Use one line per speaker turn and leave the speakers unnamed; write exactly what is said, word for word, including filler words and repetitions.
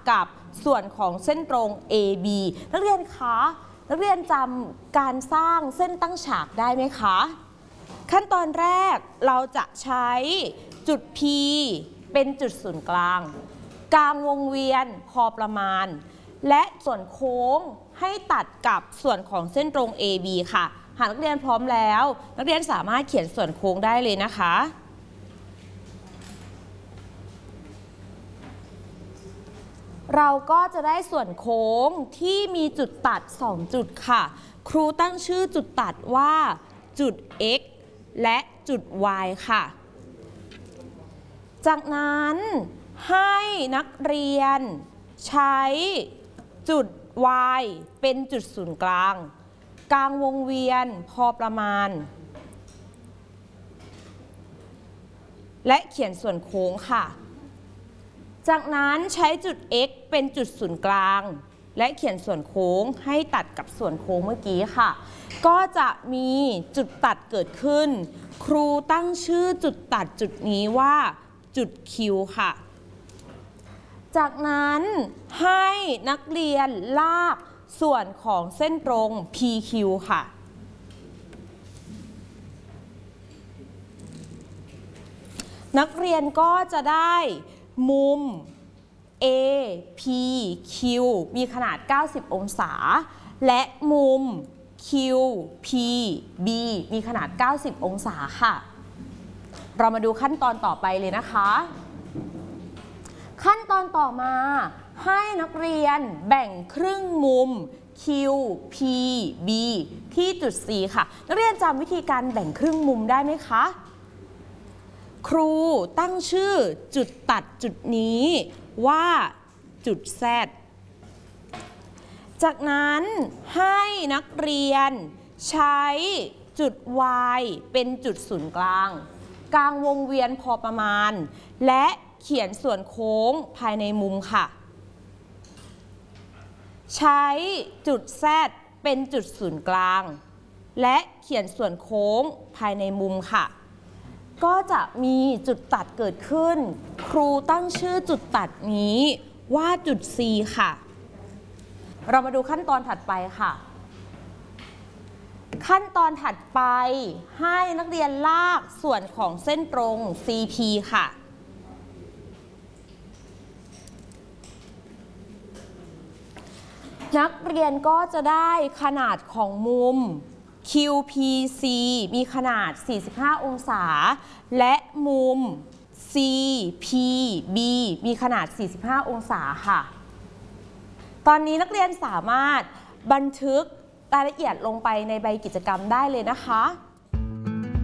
กับส่วนของเส้นตรง เอ บี นักเรียนคะนักเรียนจำการสร้างเส้นตั้งฉากได้ไหมคะขั้นตอนแรกเราจะใช้จุด P เป็นจุดศูนย์กลางกลางวงเวียนพอประมาณและส่วนโค้งให้ตัดกับส่วนของเส้นตรง เอ บี ค่ะหากนักเรียนพร้อมแล้วนักเรียนสามารถเขียนส่วนโค้งได้เลยนะคะเราก็จะได้ส่วนโค้งที่มีจุดตัดสองจุดค่ะครูตั้งชื่อจุดตัดว่าจุด x และจุด y ค่ะจากนั้นให้นักเรียนใช้จุด y เป็นจุดศูนย์กลางกลางวงเวียนพอประมาณและเขียนส่วนโค้งค่ะจากนั้นใช้จุด x เป็นจุดศูนย์กลางและเขียนส่วนโค้งให้ตัดกับส่วนโค้งเมื่อกี้ค่ะก็จะมีจุดตัดเกิดขึ้นครูตั้งชื่อจุดตัดจุดนี้ว่าจุด Q ค่ะจากนั้นให้นักเรียนลากส่วนของเส้นตรง พี คิว ค่ะนักเรียนก็จะได้มุม เอ พี คิว มีขนาดเก้าสิบองศาและมุม คิว พี บี มีขนาดเก้าสิบองศาค่ะเรามาดูขั้นตอนต่อไปเลยนะคะขั้นตอนต่อมาให้นักเรียนแบ่งครึ่งมุม คิว พี บี ที่จุด C ค่ะนักเรียนจำวิธีการแบ่งครึ่งมุมได้ไหมคะครูตั้งชื่อจุดตัดจุดนี้ว่าจุด Z จากนั้นให้นักเรียนใช้จุด Y เป็นจุดศูนย์กลางกลางวงเวียนพอประมาณและเขียนส่วนโค้งภายในมุมค่ะใช้จุด Z เป็นจุดศูนย์กลางและเขียนส่วนโค้งภายในมุมค่ะก็จะมีจุดตัดเกิดขึ้นครูตั้งชื่อจุดตัดนี้ว่าจุด C ค่ะเรามาดูขั้นตอนถัดไปค่ะขั้นตอนถัดไปให้นักเรียนลากส่วนของเส้นตรง ซี พี ค่ะนักเรียนก็จะได้ขนาดของมุม คิว พี ซี มีขนาดสี่สิบห้าองศาและมุม ซี พี บี มีขนาดสี่สิบห้าองศาค่ะตอนนี้นักเรียนสามารถบันทึกรายละเอียดลงไปในใบกิจกรรมได้เลยนะคะ